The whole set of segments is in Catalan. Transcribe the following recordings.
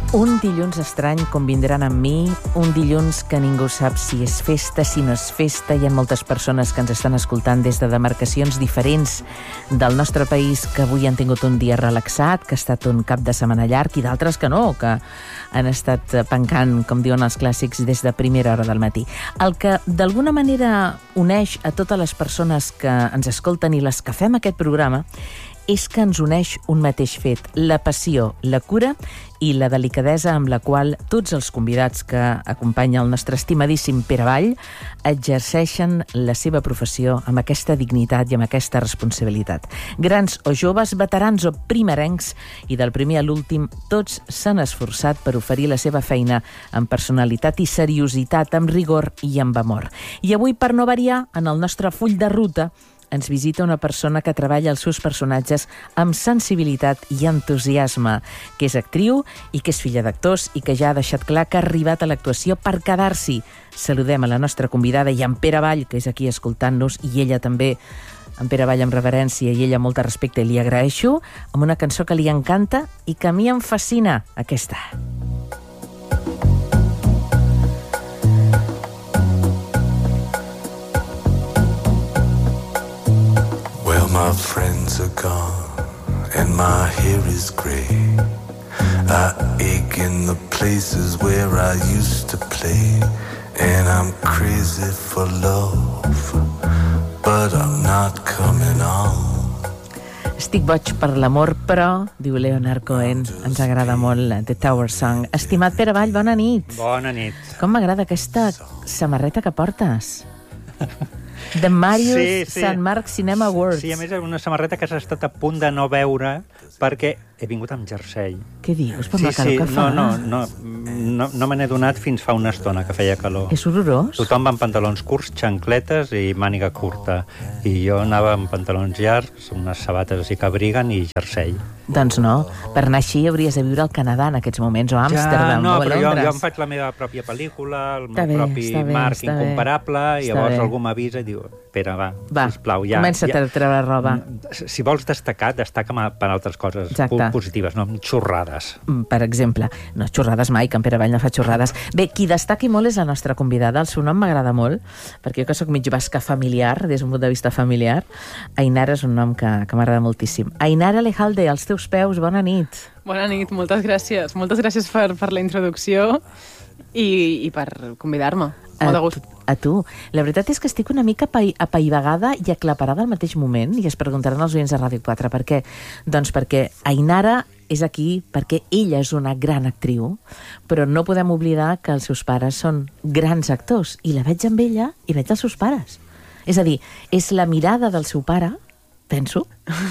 Un dilluns estrany convindran amb mi, un dilluns que ningú sap si és festa, si no és festa. Hi ha moltes persones que ens estan escoltant des de demarcacions diferents del nostre país que avui han tingut un dia relaxat, que ha estat un cap de setmana llarg, i d'altres que no, que han estat pencant, com diuen els clàssics, des de primera hora del matí. El que d'alguna manera uneix a totes les persones que ens escolten i les que fem aquest programa és que ens uneix un mateix fet, la passió, la cura i la delicadesa amb la qual tots els convidats que acompanyen el nostre estimadíssim Pere Vall exerceixen la seva professió amb aquesta dignitat i amb aquesta responsabilitat. Grans o joves, veterans o primerencs, i del primer a l'últim, tots s'han esforçat per oferir la seva feina amb personalitat i seriositat, amb rigor i amb amor. I avui, per no variar, en el nostre full de ruta, ens visita una persona que treballa els seus personatges amb sensibilitat i entusiasme, que és actriu i que és filla d'actors i que ja ha deixat clar que ha arribat a l'actuació per quedar-s'hi. Saludem a la nostra convidada i en Pere Vall, que és aquí escoltant-nos, i ella també, en Pere Vall amb reverència i ella amb molt respecte, i li agraeixo, amb una cançó que li encanta i que a mi em fascina, aquesta. My friends are gone and my hair is grey. I ache in the places where I used to play. And I'm crazy for love, but I'm not coming on. Estic boig per l'amor, però, diu Leonard Cohen, ens agrada molt The Tower Song. Estimat Pere Vall, bona nit. Bona nit. Com m'agrada aquesta samarreta que portes. The Marius Sant Marc Cinema Awards. Sí, a més, una samarreta que has estat a punt de no veure perquè he vingut amb jersei. Què dius? Per la calor que fa? No me n'he donat fins fa una estona que feia calor. És horrorós. Tothom va amb pantalons curts, xancletes i màniga curta. I jo anava amb pantalons llargs, unes sabates així que abriguen i jersei. Doncs no. Per anar així hauries de viure al Canadà en aquests moments, o a Amsterdam, o a Londres. No, però jo em faig la meva pròpia pel·lícula, el meu propi marc incomparable, i llavors algú m'avisa i diu, Pere, va, sisplau. Comença't a treure roba. Si vols destacar, destaca per altres coses positives, no xorrades. Per exemple. No, xorrades mai, que en Pere Vall no fa xorrades. Bé, qui destaqui molt és la nostra convidada. El seu nom m'agrada molt, perquè jo que soc mig basca familiar, des d'un punt de vista familiar, Ainara és un nom que m'agrada moltíssim. Ainara Lejalde, als teus peus, bona nit. Bona nit, moltes gràcies. Moltes gràcies per la introducció i per convidar-me. Molt de gust. A tu. La veritat és que estic una mica apaivagada i aclaparada al mateix moment, i es preguntaran els oients de Ràdio 4 per què. Doncs perquè Ainara és aquí perquè ella és una gran actriu, però no podem oblidar que els seus pares són grans actors, i la veig amb ella i veig els seus pares. És a dir, és la mirada del seu pare, penso,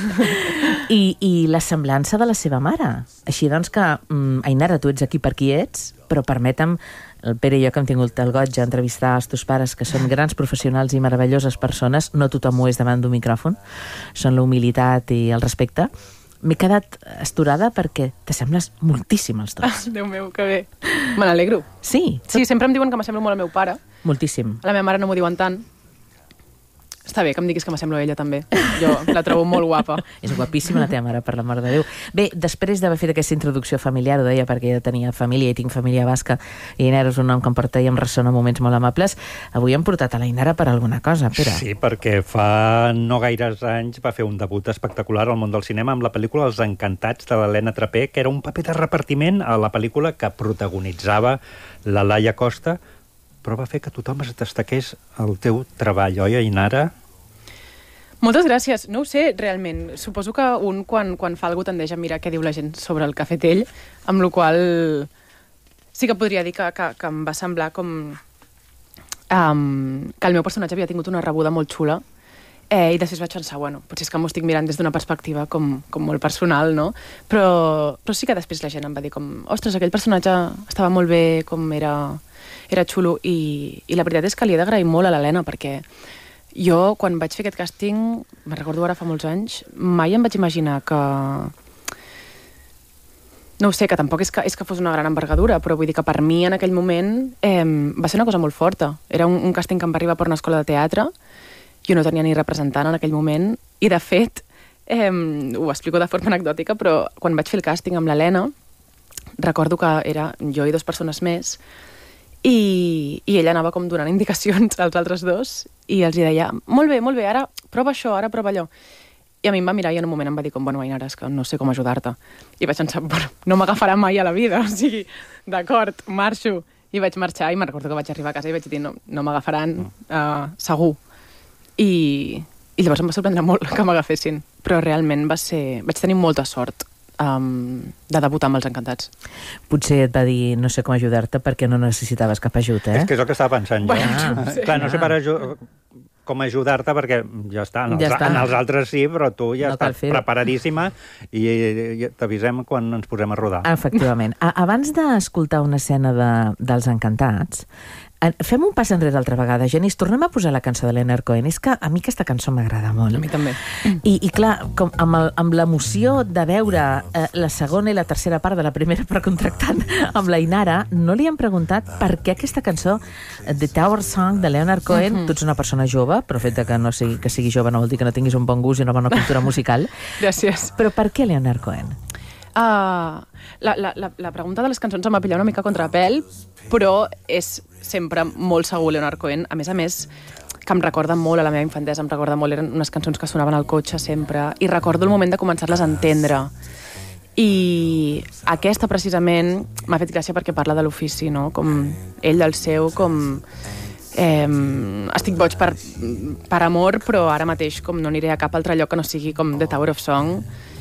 i la semblança de la seva mare. Així doncs que, Ainara, tu ets aquí per qui ets, però permetem, el Pere i jo que hem tingut el goig d'entrevistar els teus pares, que són grans professionals i meravelloses persones, no tothom ho és davant d'un micròfon, són la humilitat i el respecte. M'he quedat astorada perquè t'assembles moltíssim als dos. Déu meu, que bé. Me n'alegro. Sí? Sí, sempre em diuen que m'assemblo molt al meu pare. Moltíssim. A la meva mare no m'ho diuen tant. Està bé que em diguis que m'assemblo a ella, també. Jo la trobo molt guapa. És guapíssima la teva mare, per l'amor de Déu. Bé, després d'haver fet aquesta introducció familiar, ho deia perquè jo tenia família i tinc família basca, i Ainara és un nom que em porta i em ressona moments molt amables, avui hem portat a l'Ainara per alguna cosa, Pere. Sí, perquè fa no gaires anys va fer un debut espectacular al món del cinema amb la pel·lícula Els Encantats, de l'Helena Trapé, que era un paper de repartiment a la pel·lícula que protagonitzava la Laia Costa, però va fer que tothom es destaqués el teu treball, oi, Ainara? Moltes gràcies. No ho sé, realment. Suposo que un, quan fa alguna cosa, tendeix a mirar què diu la gent sobre el que ha fet ell, amb la qual sí que podria dir que em va semblar com que el meu personatge havia tingut una rebuda molt xula, i després vaig pensar, bueno, potser és que m'ho estic mirant des d'una perspectiva com molt personal, no? Però sí que després la gent em va dir com, ostres, aquell personatge estava molt bé, com era xulo, i la veritat és que li he d'agrair molt a l'Helena, perquè jo, quan vaig fer aquest càsting, me'n recordo ara fa molts anys, mai em vaig imaginar que... No ho sé, que tampoc és que fos una gran envergadura, però vull dir que per mi en aquell moment va ser una cosa molt forta. Era un càsting que em va arribar per una escola de teatre, jo no tenia ni representant en aquell moment, i de fet, ho explico de forma anecdòtica, però quan vaig fer el càsting amb l'Helena, recordo que era jo i 2 persones més, i ella anava com donant indicacions als altres 2 i els hi deia, molt bé, ara prova això, ara prova allò. I a mi em va mirar i en un moment em va dir com, bueno, Ainara, és que no sé com ajudar-te. I vaig pensar, bueno, no m'agafarà mai a la vida, o sigui, d'acord, marxo. I vaig marxar i me'n recordo que vaig arribar a casa i vaig dir, no m'agafaran, segur. I llavors em va sorprendre molt que m'agafessin, però realment vaig tenir molta sort de debutar amb Els Encantats. Potser et va dir no sé com ajudar-te perquè no necessitaves cap ajut, És que és el que estava pensant jo. Bueno, sí. Clar, no sé com ajudar-te perquè ja està, en els altres sí, però tu ja estàs preparadíssima i t'avisem quan ens posem a rodar. Efectivament. Abans d'escoltar una escena dels Encantats, fem un pas enrere altra vegada. Genís, tornem a posar la cançó de Leonard Cohen. És que a mi aquesta cançó m'agrada molt. A mi també. I clar, com amb l'emoció de veure la segona i la tercera part de la primera per contractant amb la Ainara, no li hem preguntat per què aquesta cançó, The Tower Song de Leonard Cohen, tu ets una persona jove, però el fet que sigui jove no vol dir que no tinguis un bon gust i una bona cultura musical. Gràcies. Però per què Leonard Cohen? La pregunta de les cançons em va pillar una mica contrapèl, però és sempre molt segur Leonard Cohen. A més, que em recorda molt a la meva infantesa, em recorda molt, eren unes cançons que sonaven al cotxe sempre, i recordo el moment de començar-les a entendre. I aquesta, precisament, m'ha fet gràcia perquè parla de l'ofici, no? Com ell del seu, com... estic boig per amor, però ara mateix com no aniré a cap altre lloc que no sigui com The Tower of Song,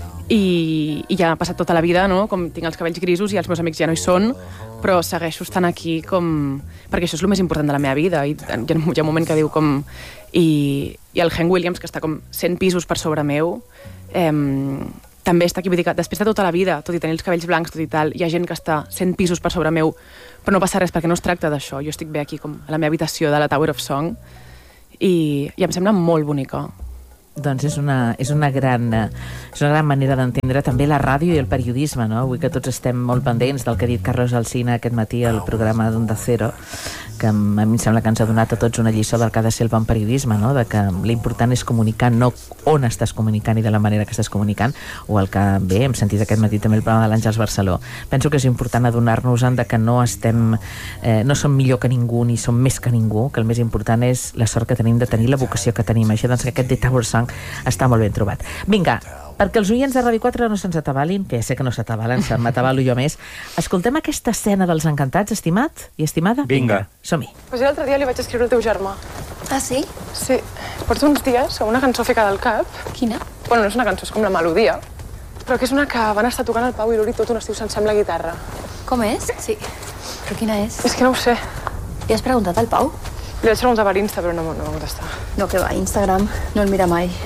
i ja ha passat tota la vida, no? Com tinc els cabells grisos i els meus amics ja no hi són, però segueixo estant aquí com... perquè això és el més important de la meva vida, i hi ha un moment que diu com... I el Hank Williams, que està com 100 pisos per sobre meu, també està aquí, vull dir que després de tota la vida, tot i tenir els cabells blancs, tot i tal, hi ha gent que està 100 pisos per sobre meu, però no passa res perquè no es tracta d'això. Jo estic bé aquí com a la meva habitació de la Tower of Song i em sembla molt bonica. Doncs és una gran manera d'entendre també la ràdio i el periodisme, no? Vull que tots estem molt pendents del que ha dit Carlos Alsina aquest matí al programa d'Onda Cero, que a mi em sembla que ens ha donat a tots una lliçó del que ha de ser el bon periodisme, no? De que l'important és comunicar, no on estàs comunicant i de la manera que estàs comunicant, o el que, bé, hem sentit aquest matí també el programa de l'Àngels Barceló. Penso que és important adonar-nos-en de que no som millor que ningú ni som més que ningú, que el més important és la sort que tenim de tenir la vocació que tenim. Això, doncs, que aquest The Tower Song està molt ben trobat. Vinga, perquè els oients de Ràdio 4 no se'ns atabalin, que ja sé que no s'atabalen, m'atabalo jo més, escoltem aquesta escena dels Encantats, estimat i estimada? Vinga. Som-hi. Pues jo l'altre dia li vaig escriure al teu germà. Ah, sí? Sí. Porto uns dies amb una cançó ficada al cap. Quina? Bueno, no és una cançó, és com la melodia, però que és una que van estar tocant el Pau i l'Uri tot un estiu sencer amb la guitarra. Com és? Sí. Però quina és? És que no ho sé. Li has preguntat al Pau? Li vaig preguntar per Insta, però no va contestar. No, que va, Instagram no el mira mai.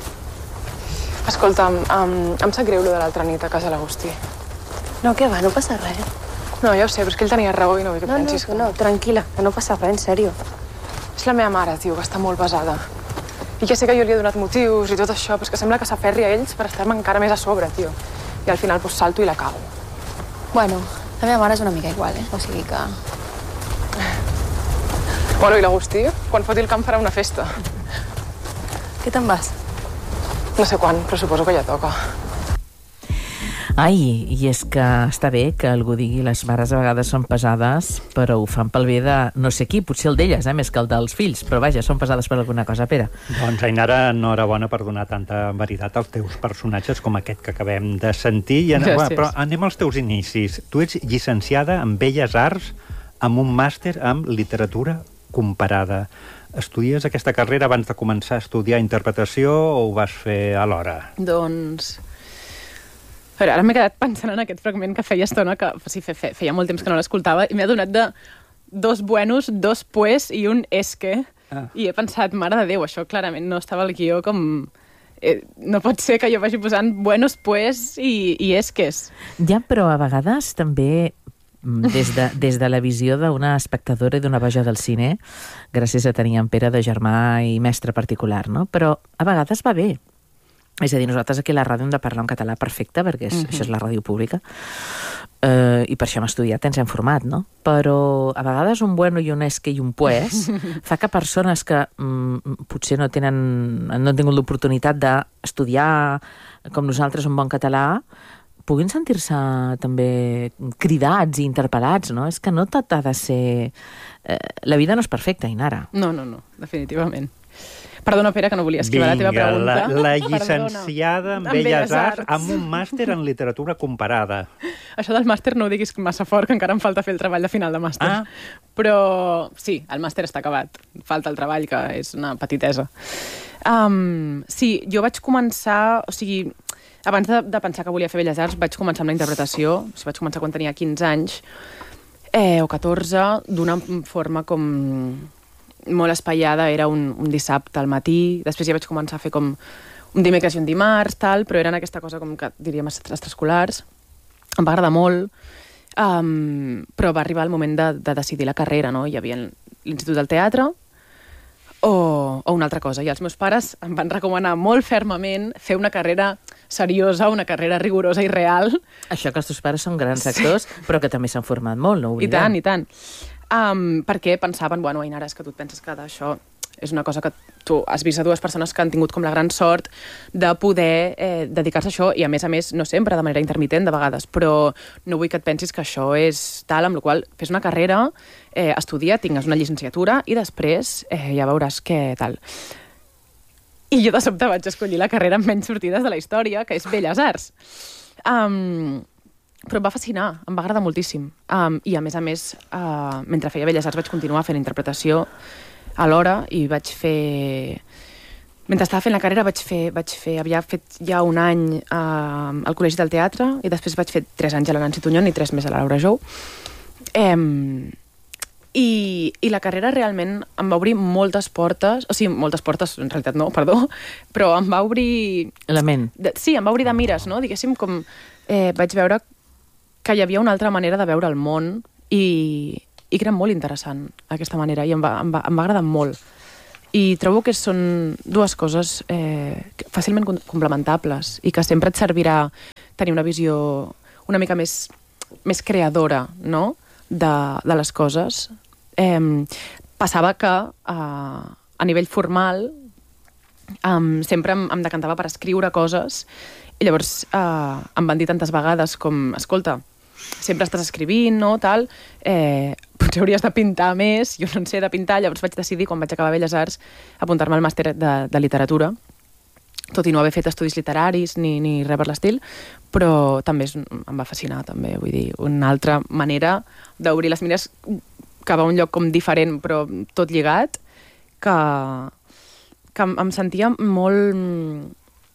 Escolta, em sap greu lo de l'altra nit a casa l'Agustí. No, que va, no passa res. No, ja ho sé, però és que ell tenia raó i no vull que pensis que... No, tranquil·la, que no passa res, en sèrio. És la meva mare, tio, que està molt pesada. I ja sé que jo li he donat motius i tot això, però és que sembla que s'aferri a ells per estar-me encara més a sobre, tio. I al final pues, salto i la cago. Bueno, la meva mare és una mica igual, O sigui que... Bueno, i l'Agustí, quan foti el camp farà una festa. Què te'n vas? No sé quan, però suposo que ja toca. Ai, i és que està bé que algú digui les mares a vegades són pesades, però ho fan pel bé de no sé qui, potser el d'elles, més que el dels fills, però vaja, són pesades per alguna cosa, Pere. Doncs, Ainara, enhorabona per donar tanta veritat als teus personatges com aquest que acabem de sentir. Bueno, però anem als teus inicis. Tu ets llicenciada en Belles Arts amb un màster en literatura comparada. Estudies aquesta carrera abans de començar a estudiar interpretació o ho vas fer alhora? Doncs... A veure, ara m'he quedat pensant en aquest fragment que feia estona, que sí, feia molt temps que no l'escoltava, i m'ha donat de 2 buenos, 2 pues i un es que. I he pensat, mare de Déu, això clarament no estava al guió com... no pot ser que jo vagi posant buenos pues i esques. Ja, però a vegades també... Des de la visió d'una espectadora i d'una boja del cine, gràcies a tenir en Pere de germà i mestre particular, no? Però a vegades va bé. És a dir, nosaltres aquí a la ràdio hem de parlar en català perfecte, perquè això és la ràdio pública, i per això hem estudiat, ens hem format, no? Però a vegades un bueno i un esque i un pues fa que persones que potser no han tingut l'oportunitat d'estudiar com nosaltres un bon català, puguin sentir-se també cridats i interpel·lats, no? És que no tot ha de ser... La vida no és perfecta, Ainara. No, definitivament. Perdona, Pere, que no volia esquivar la teva pregunta. La llicenciada en Belles Arts amb un màster en literatura comparada. Això del màster no ho diguis massa fort, que encara em falta fer el treball de final de màster. Però sí, el màster està acabat. Falta el treball, que és una petitesa. Sí, jo vaig començar... O sigui, abans de pensar que volia fer Belles Arts, vaig començar amb la interpretació. O sigui, vaig començar quan tenia 15 anys o 14, d'una forma com... molt espaiada, era un dissabte al matí, després ja vaig començar a fer com un dimecres i un dimarts, tal, però eren aquesta cosa com que diríem extraescolars. Em va agradar molt, però va arribar el moment de decidir la carrera, no? Hi havia l'Institut del Teatre o una altra cosa, i els meus pares em van recomanar molt fermament fer una carrera seriosa, una carrera rigorosa i real. Això que els teus pares són grans actors, però que també s'han format molt, no ho oblidem. I tant. Perquè pensaven, bueno, Ainara, és que tu et penses que això és una cosa que tu has vist a dues persones que han tingut com la gran sort de poder dedicar-se a això, i a més, no sempre, de manera intermitent, de vegades, però no vull que et pensis que això és tal, amb la qual fes una carrera, estudia, tingues una llicenciatura, i després ja veuràs què tal. I jo de sobte vaig escollir la carrera amb menys sortides de la història, que és Belles Arts. Però em va fascinar, em va agradar moltíssim. I a més, mentre feia Belles Arts vaig continuar fent interpretació alhora, i vaig fer... Mentre estava fent la carrera havia fet ja un any al Col·legi del Teatre, i després vaig fer 3 anys a la Nancy Tuñón i 3 més a la Laura Jou. I la carrera realment em va obrir moltes portes, o sigui, moltes portes, en realitat no, perdó, però em va obrir... La ment. Sí, em va obrir de mires, no? Diguéssim, com vaig veure que hi havia una altra manera de veure el món i que era molt interessant aquesta manera, i em va agradar molt. I trobo que són dues coses fàcilment complementables i que sempre et servirà tenir una visió una mica més creadora, no?, de les coses. Passava que a nivell formal sempre em decantava per escriure coses, i llavors em van dir tantes vegades com, escolta, sempre estàs escrivint, no, tal, potser hauries de pintar més, jo no en sé de pintar, llavors vaig decidir, quan vaig acabar Belles Arts, apuntar-me al màster de literatura, tot i no haver fet estudis literaris ni res per l'estil, però també em va fascinar, també, vull dir, una altra manera d'obrir les mires cap a un lloc com diferent, però tot lligat, que em sentia molt...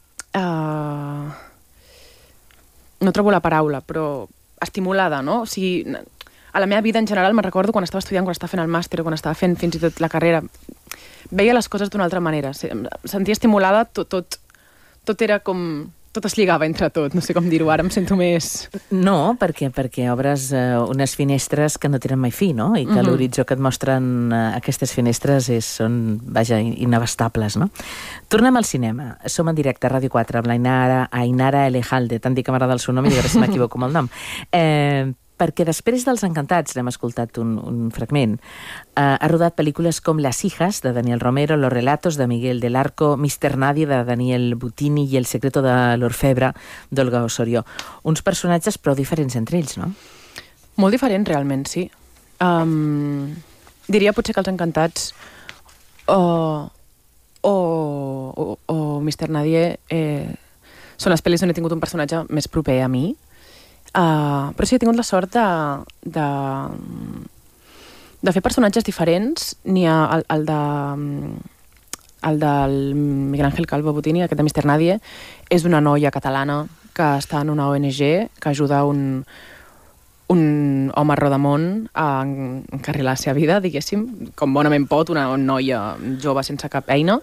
no trobo la paraula, però estimulada, no? O sigui, a la meva vida en general me'n recordo quan estava estudiant, quan estava fent el màster o quan estava fent fins i tot la carrera, veia les coses d'una altra manera, em sentia estimulada, tot era com... tot es lligava entre tot, no sé com dir-ho, ara em sento més... No, perquè obres unes finestres que no tenen mai fi, no? I que l'horitzó que et mostren aquestes finestres són, vaja, inabastables, no? Tornem al cinema. Som en directe a Ràdio 4 amb Ainara Elejalde, tant dir que m'agrada el seu nom i a veure si m'equivoco amb el nom. Perquè després dels Encantats, n'hem escoltat un fragment, ha rodat pel·lícules com Las hijas, de Daniel Romero, Los relatos, de Miguel del Arco, Mr. Nadie, de Daniel Buttini, i El secreto de l'orfebre, d'Olga Osorio. Uns personatges prou diferents entre ells, no? Molt diferents, realment, sí. Diria potser que Els Encantats o Mr. Nadie són les pel·lis on he tingut un personatge més proper a mi. Però sí, he tingut la sort de fer personatges diferents. N'hi ha el del Miguel Ángel Calvo Buttini, aquest de Mr. Nadie, és una noia catalana que està en una ONG que ajuda un home rodamón a encarrilar la seva vida, diguéssim, com bonament pot, una noia jove sense cap eina.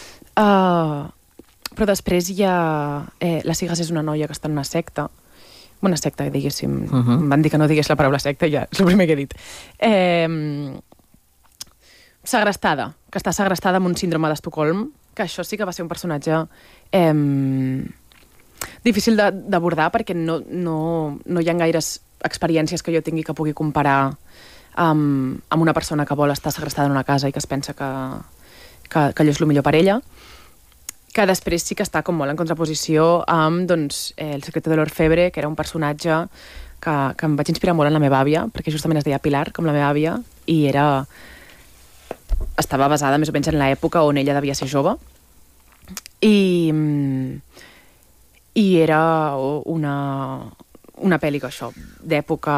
Però després hi ha... Les Higues és una noia que està en una secta, diguéssim. Em van dir que no digués la paraula secta, ja, és el primer que he dit. Segrestada, que està segrestada amb un síndrome d'Estocolm, que això sí que va ser un personatge difícil d'abordar, perquè no hi ha gaires experiències que jo tingui que pugui comparar amb una persona que vol estar segrestada en una casa i que es pensa que allò és el millor per ella. que després sí que està com molt en contraposició amb doncs, el secret de l'Orfebre, que era un personatge que em vaig inspirar molt en la meva àvia, perquè justament es deia Pilar, com la meva àvia, i estava basada més o menys en l'època on ella devia ser jove, i era una pel·li que això, d'època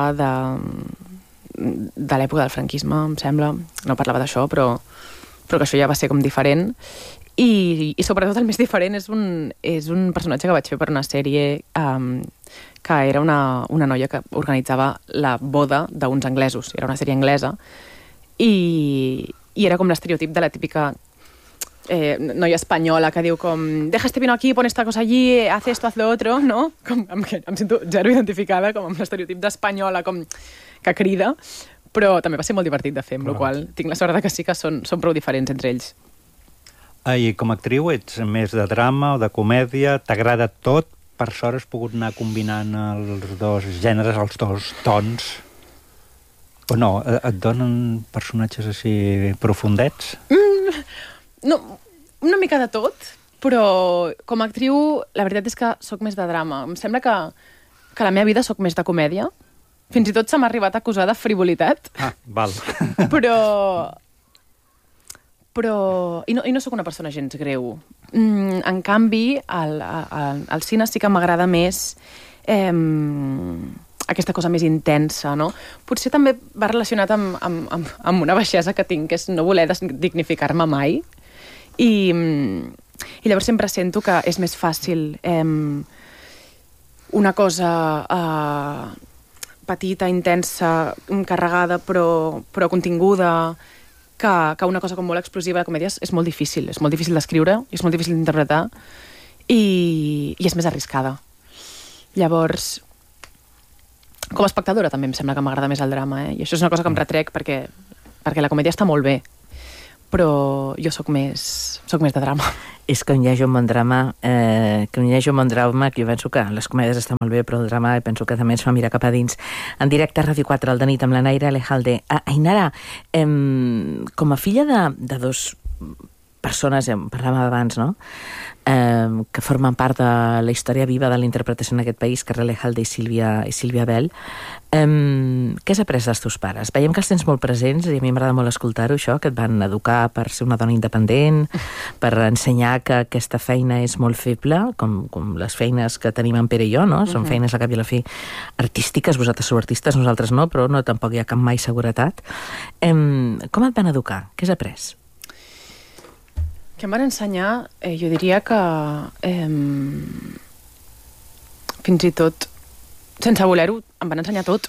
de l'època del franquisme, em sembla, no parlava d'això, però que això ja va ser com diferent, i sobretot el més diferent és un personatge que vaig fer per una sèrie que era una noia que organitzava la boda d'uns anglesos. Era una sèrie anglesa i era com l'estereotip de la típica noia espanyola que diu com deja este vino aquí, pon esta cosa allí, haz esto, haz lo otro, no? Em sento zero identificada com amb l'estereotip d'espanyola com que crida, però també va ser molt divertit de fer, amb la qual tinc la sort que sí que són prou diferents entre ells. I com a actriu ets més de drama o de comèdia? T'agrada tot? Per sort has pogut anar combinant els dos gèneres, els dos tons? O no? Et donen personatges així profundets? No, una mica de tot, però com a actriu la veritat és que sóc més de drama. Em sembla que a la meva vida sóc més de comèdia. Fins i tot se m'ha arribat a acusar de frivolitat. Ah, val. I no sóc una persona gens greu. En canvi, al cine sí que m'agrada més aquesta cosa més intensa, no? Potser també va relacionat amb una baixesa que tinc, que és no voler dignificar-me mai. I llavors sempre sento que és més fàcil una cosa petita, intensa, carregada, però continguda, que una cosa com molt explosiva de comèdia és molt difícil d'escriure, és molt difícil d'interpretar i és més arriscada. Llavors, com a espectadora també em sembla que m'agrada més el drama, i això és una cosa que em retrec perquè la comèdia està molt bé, però jo sóc més de drama. És que on hi hagi un bon drama, que jo penso que les comèdies estan molt bé, però el drama penso que també ens fa mirar cap a dins. En directe a Ràdio 4 al de nit amb la Naira Lejalde. Ainara, com a filla de dos persones, parlàvem abans, no?, que formen part de la història viva de la interpretació en aquest país, Carla Lejalde i Sílvia Bell, què has après dels teus pares? Veiem que els tens molt presents i a mi m'agrada molt escoltar-ho, això, que et van educar per ser una dona independent, per ensenyar que aquesta feina és molt feble, com les feines que tenim en Pere i jo, no? Són feines, a cap i a la fi, artístiques, vosaltres sou artistes, nosaltres no, però no, tampoc hi ha cap mai seguretat. Com et van educar? Què has après? Que em van ensenyar, jo diria que fins i tot, sense voler-ho, em van ensenyar tot.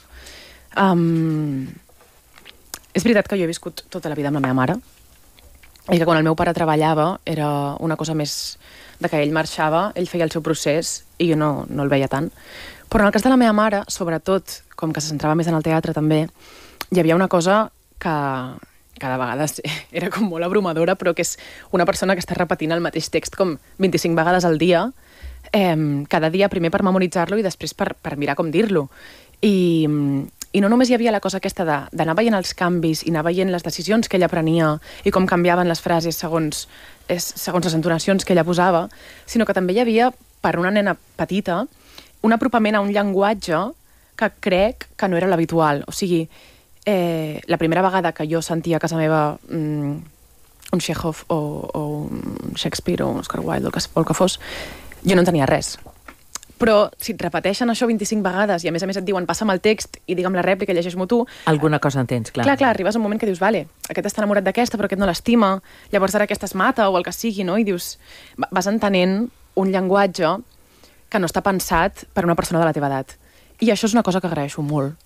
És veritat que jo he viscut tota la vida amb la meva mare i que quan el meu pare treballava era una cosa més de que ell marxava, ell feia el seu procés i jo no el veia tant. Però en el cas de la meva mare, sobretot, com que se centrava més en el teatre també, hi havia una cosa que de vegades era com molt abrumadora, però que és una persona que està repetint el mateix text com 25 vegades al dia, cada dia primer per memoritzar-lo i després per mirar com dir-lo. I no només hi havia la cosa aquesta d'anar veient els canvis i anar veient les decisions que ella prenia i com canviaven les frases segons les entonacions que ella posava, sinó que també hi havia, per una nena petita, un apropament a un llenguatge que crec que no era l'habitual. O sigui, la primera vegada que jo sentia a casa meva un Chekhov o un Shakespeare o un Oscar Wilde o el que fos, jo no entenia res. Però si et repeteixen això 25 vegades i a més et diuen passa'm el text i digue'm la rèplica i llegeix-m'ho tu... Alguna cosa entens, clar. Clar, arribes a un moment que dius, vale, aquest està enamorat d'aquesta però aquest no l'estima, llavors ara aquesta es mata o el que sigui, no? I dius, vas entenent un llenguatge que no està pensat per una persona de la teva edat. I això és una cosa que agraeixo molt.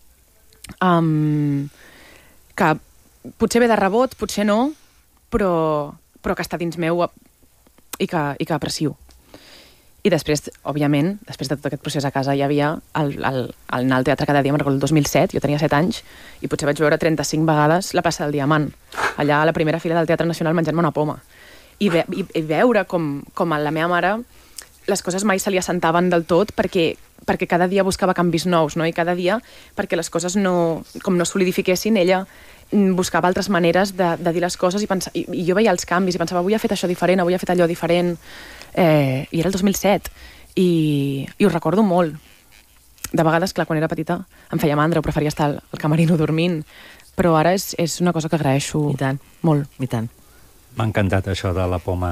Que potser ve de rebot, potser no, però que està dins meu i que aprecio. I després, òbviament, després de tot aquest procés a casa hi havia el anar al teatre cada dia, me'n recordo el 2007, jo tenia 7 anys, i potser vaig veure 35 vegades La plaça del Diamant, allà a la primera fila del Teatre Nacional menjant-me una poma. I veure com a la meva mare les coses mai se li assentaven del tot perquè cada dia buscava canvis nous, no? I cada dia, perquè les coses no solidifiquessin, ella buscava altres maneres de dir les coses i jo veia els canvis i pensava, avui ha fet això diferent, avui ha fet allò diferent, i era el 2007 i ho recordo molt. De vegades, clar, quan era petita em feia mandra, preferia estar al camerino dormint, però ara és una cosa que agraeixo molt. I tant. M'ha encantat això de la poma.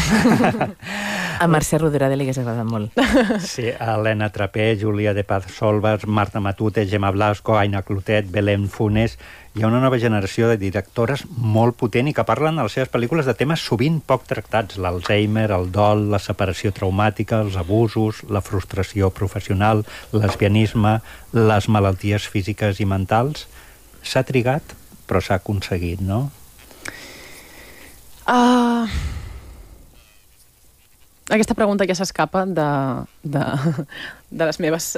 A Mercè Rodoreda li hagués agradat molt. Sí, Helena Trapé, Júlia de Paz Solvas, Marta Matute, Gemma Blasco, Aina Clotet, Belén Funes... Hi ha una nova generació de directores molt potent i que parlen a les seves pel·lícules de temes sovint poc tractats. L'Alzheimer, el dol, la separació traumàtica, els abusos, la frustració professional, el lesbianisme, les malalties físiques i mentals. S'ha trigat, però s'ha aconseguit, no? Aquesta pregunta ja s'escapa de les meves...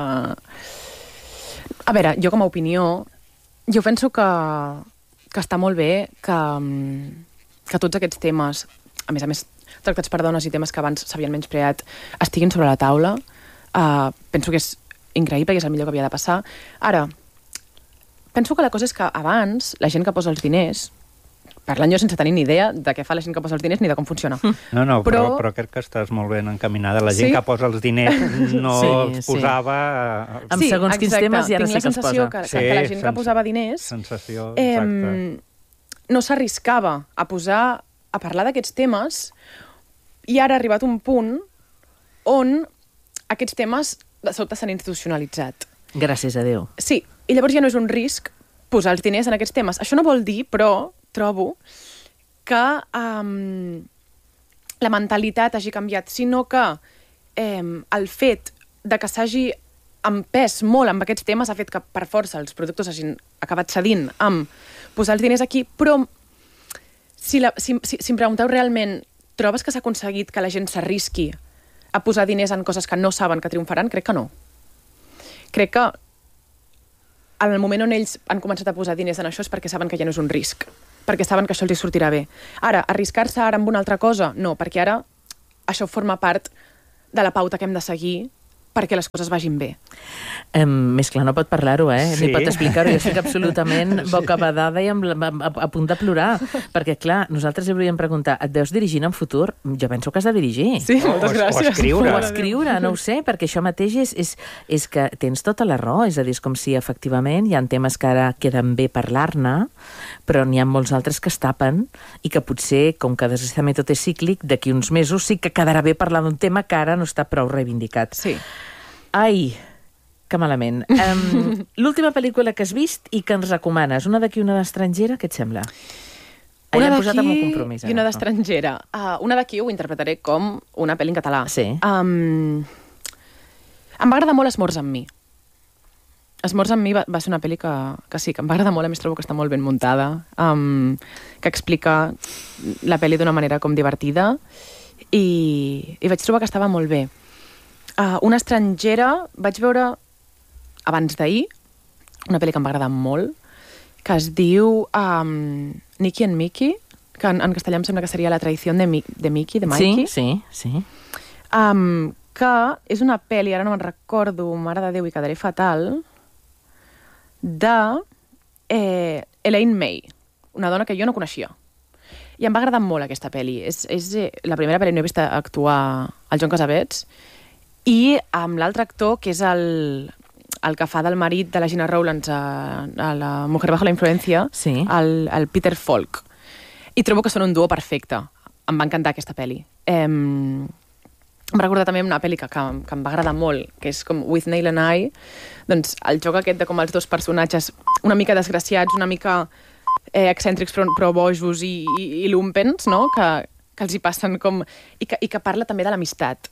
A veure, jo com a opinió, jo penso que està molt bé que tots aquests temes, a més, tractats per dones i temes que abans s'havien menyspreat, estiguin sobre la taula. Penso que és increïble i és el millor que havia de passar. Ara, penso que la cosa és que abans la gent que posa els diners, parlant jo sense tenir ni idea de què fa la gent que posa els diners ni de com funciona. No, però crec que estàs molt ben encaminada. La gent que posa els diners no es posava... Amb segons quins temes i ara sí que els posa. Tinc la sensació que la gent que posava diners no s'arriscava a parlar d'aquests temes i ara ha arribat un punt on aquests temes de sobte s'han institucionalitzat. Gràcies a Déu. Sí, i llavors ja no és un risc posar els diners en aquests temes. Això no vol dir, però, trobo que la mentalitat hagi canviat, sinó que el fet de que s'hagi empès molt amb aquests temes ha fet que per força els productors hagin acabat cedint amb posar els diners aquí, però si em pregunteu realment, trobes que s'ha aconseguit que la gent s'arrisqui a posar diners en coses que no saben que triomfaran? Crec que no. Crec que en el moment on ells han començat a posar diners en això és perquè saben que ja no és un risc, perquè saben que això els sortirà bé. Ara, arriscar-se ara amb una altra cosa? No, perquè ara això forma part de la pauta que hem de seguir perquè les coses vagin bé. Més clar no pot parlar-ho, Sí. Ni pot explicar-ho. Jo estic absolutament bocabadada i a punt de plorar, perquè, clar, nosaltres li volíem preguntar, et veus dirigint en futur? Jo penso que has de dirigir. Sí, moltes gràcies. O escriure, no ho sé, perquè això mateix és que tens tota la raó, és a dir, és com si efectivament hi ha temes que ara queden bé parlar-ne, però n'hi ha molts altres que es tapen i que potser, com que desgraciadament tot és cíclic, d'aquí uns mesos sí que quedarà bé parlar d'un tema que ara no està prou reivindicat. Sí. Ai, que malament. L'última pel·lícula que has vist i que ens recomanes, una d'aquí i una d'estrangera, què et sembla? Una d'aquí i una d'estrangera. Una d'aquí ho interpretaré com una pel·li en català. Sí. Em va agradar molt Esmorz amb mi. Esmorz amb mi va ser una pel·li que sí, que em va agradar molt, a més trobo que està molt ben muntada, que explica la pel·li d'una manera com divertida i vaig trobar que estava molt bé. Una estrangera vaig veure abans d'ahir, una pel·li que em va agradar molt, que es diu Nicky and Mickey, que en castellà em sembla que seria La traición de Mickey, de Mikey. Sí. Que és una pel·li, ara no me'n recordo, mare de Déu, i quedaré fatal, de Elaine May, una dona que jo no coneixia. I em va agradar molt aquesta pel·li. És la primera pel·li que no he vist actuar el John Cassavetes, i amb l'altre actor, que és el que fa del marit de la Gina Rowlands a la Mujer bajo la influencia, sí. el Peter Falk. I trobo que són un duo perfecte. Em va encantar aquesta pel·li. Em recorda també una pel·li que em va agradar molt, que és com With Neil and I, doncs el joc aquest de com els dos personatges una mica desgraciats, una mica excèntrics però bojos i lumpens, no? Que els hi passen com... I que parla també de l'amistat.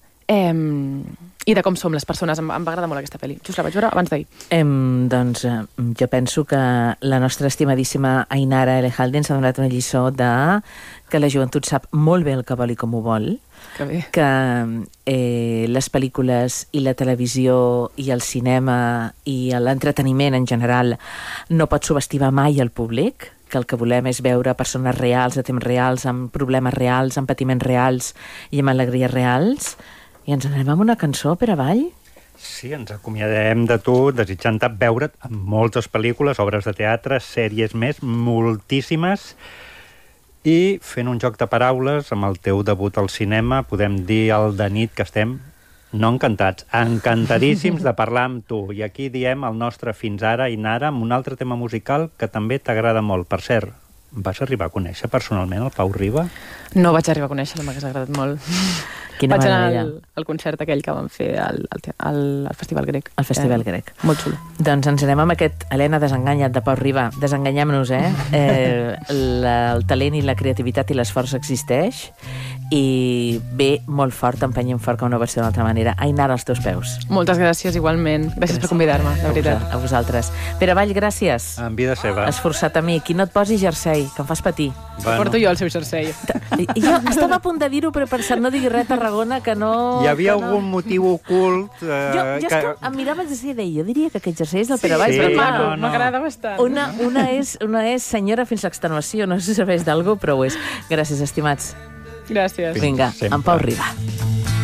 I de com som les persones. Em va agradar molt aquesta pel·li. Just la vaig veure abans d'ahir. Doncs jo penso que la nostra estimadíssima Ainara Elejalde ens ha donat una lliçó de que la joventut sap molt bé el que vol i com ho vol, que les pel·lícules i la televisió i el cinema i l'entreteniment en general no pot subestimar mai el públic, que el que volem és veure persones reals, a temps reals, amb problemes reals, amb patiments reals i amb alegries reals. I ens anem amb una cançó, Pere Vall? Sí, ens acomiadem de tu, desitjant-te veure't en moltes pel·lícules, obres de teatre, sèries més, moltíssimes, i fent un joc de paraules amb el teu debut al cinema, podem dir al de nit que estem no encantats, encantadíssims de parlar amb tu. I aquí diem el nostre fins ara i nara amb un altre tema musical que també t'agrada molt. Per cert, vas arribar a conèixer personalment el Pau Riba? No vaig arribar a conèixer-lo, m'hagués agradat molt. Quina vaig anar meravella. al concert aquell que vam fer al Festival Grec. Al Festival Grec. Molt xulo. Doncs ens anem amb aquest Helena Desenganya't de Pau Riba. Desenganyem-nos, el talent i la creativitat i l'esforç existeix i ve molt fort, empenyem fort com no va ser d'una altra manera. Ainara, als teus peus. Moltes gràcies, igualment. Gràcies per convidar-me, de veritat. A vosaltres. Pere Vall, gràcies. En vida seva. Esforçat amic. I no et posis jersei, que em fas patir. Porto jo el seu jersei. I jo estava a punt de dir-ho, però pensant, no digui res a Tarragona, que no... Hi havia algun motiu ocult... Jo és que em mirava el jersei i deia, jo diria que aquest jersei és del Pere Valls, sí, però clar, no. M'agrada bastant. una és senyora fins l'extenuació, no sé si serveix d'algú, però ho és. Gràcies, estimats. Gràcies. Vinga, Sempre. en Pau Riba.